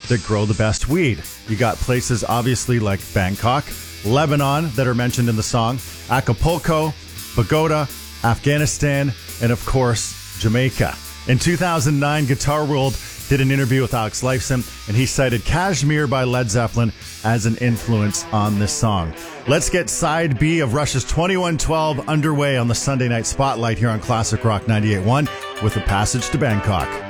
that grow the best weed. You got places obviously like Bangkok, Lebanon that are mentioned in the song, Acapulco, Bogota, Afghanistan, and of course, Jamaica. In 2009, Guitar World did an interview with Alex Lifeson, and he cited Kashmir by Led Zeppelin as an influence on this song. Let's get side B of Rush's 2112 underway on the Sunday Night Spotlight here on Classic Rock 98.1 with a passage to Bangkok.